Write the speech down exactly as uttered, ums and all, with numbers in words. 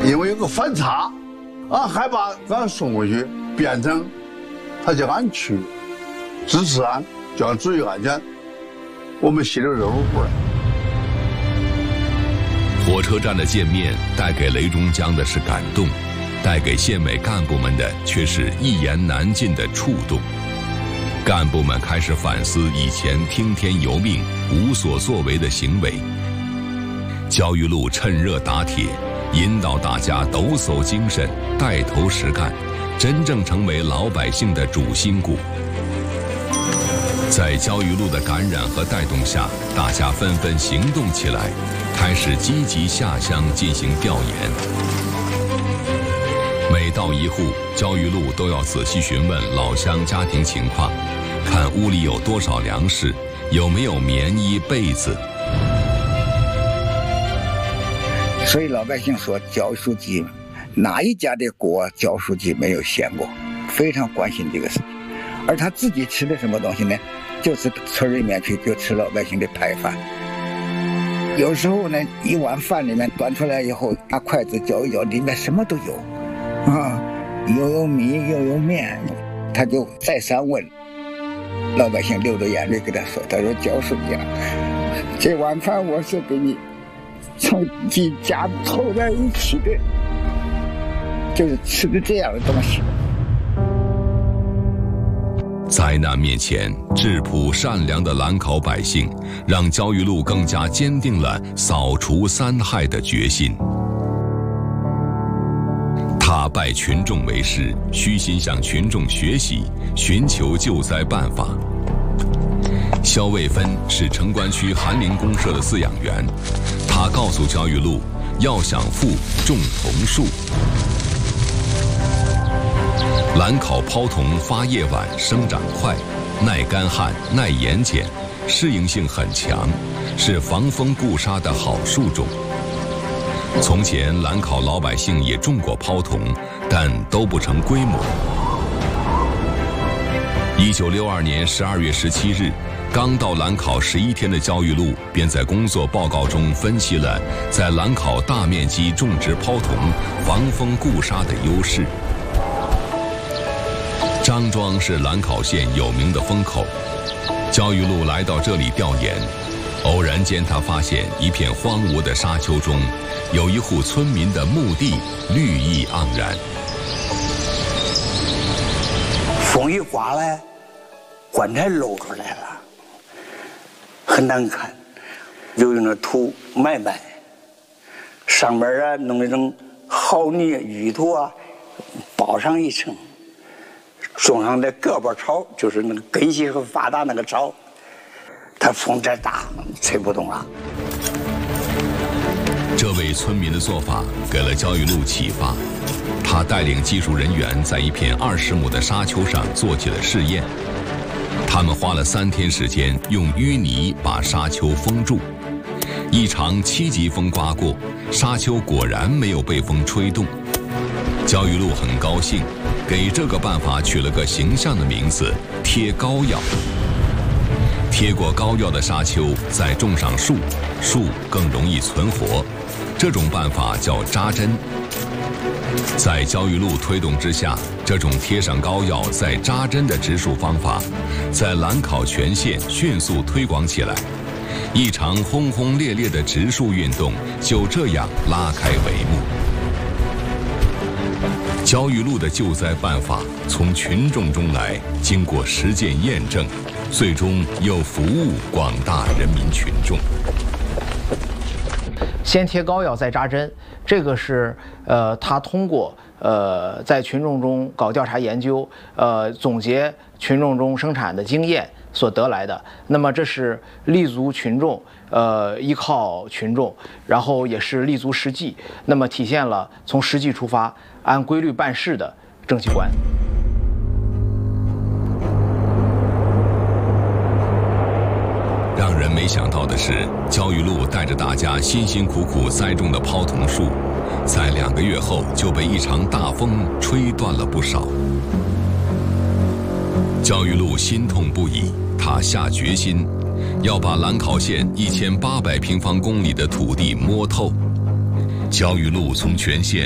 因为有个反差，俺害怕俺送回去变成他叫俺去支持俺，叫俺注意安全，我们心里热乎乎的。 火车站的见面带给雷中江的是感动，带给县委干部们的却是一言难尽的触动。干部们开始反思以前听天由命、无所作为的行为。焦裕禄趁热打铁，引导大家抖擞精神，带头实干，真正成为老百姓的主心骨。在焦裕禄的感染和带动下，大家纷纷行动起来，开始积极下乡进行调研。每到一户，焦裕禄都要仔细询问老乡家庭情况，看屋里有多少粮食，有没有棉衣被子。 所以老百姓说，焦书记哪一家的锅焦书记没有掀过，非常关心这个事情。而他自己吃的什么东西呢？就是村里面去就吃老百姓的派饭。有时候呢，一碗饭里面端出来以后，拿筷子搅一搅，里面什么都有，啊，又有米又有面。他就再三问老百姓，流着眼泪跟他说：“他说焦书记，这碗饭我是给你从几家凑在一起的，就是吃的这样的东西。” 灾难面前，质朴善良的兰考百姓，让焦裕禄更加坚定了扫除三害的决心。他拜群众为师，虚心向群众学习，寻求救灾办法。肖卫芬是城关区韩林公社的饲养员，他告诉焦裕禄，要想富，种桐树。兰考泡桐发叶晚，生长快，耐干旱、耐盐碱，适应性很强，是防风固沙的好树种。从前兰考老百姓也种过泡桐，但都不成规模。一九六二年十二月十七日，刚到兰考十一天的焦裕禄便在工作报告中分析了在兰考大面积种植泡桐防风固沙的优势。张庄是兰考县有名的风口，焦裕禄来到这里调研，偶然间他发现一片荒芜的沙丘中，有一户村民的墓地绿意盎然。 风一刮来，棺材露出来了，很难看，就用那土埋埋，上面啊弄那种好泥淤土啊，包上一层。种上的胳膊草，就是那个根系很发达那个草，它风再大吹不动了。 这位村民的做法给了焦裕禄启发，他带领技术人员在一片二十亩的沙丘上做起了试验。他们花了三天时间，用淤泥把沙丘封住。一场七级风刮过，沙丘果然没有被风吹动。焦裕禄很高兴，给这个办法取了个形象的名字——贴膏药。贴过膏药的沙丘再种上树，树更容易存活。这种办法叫扎针。在焦裕禄推动之下，这种贴上膏药再扎针的植树方法，在兰考全县迅速推广起来。一场轰轰烈烈的植树运动就这样拉开帷幕。焦裕禄的救灾办法从群众中来，经过实践验证，最终又服务广大人民群众。 先贴膏药再扎针，这个是呃他通过呃在群众中搞调查研究，呃总结群众中生产的经验所得来的。那么这是立足群众，呃依靠群众，然后也是立足实际，那么体现了从实际出发，按规律办事的政绩观。 让人没想到的是，焦裕禄带着大家辛辛苦苦栽种的泡桐树，在两个月后就被一场大风吹断了不少。焦裕禄心痛不已，他下决心要把兰考县一千八百平方公里的土地摸透。焦裕禄从全县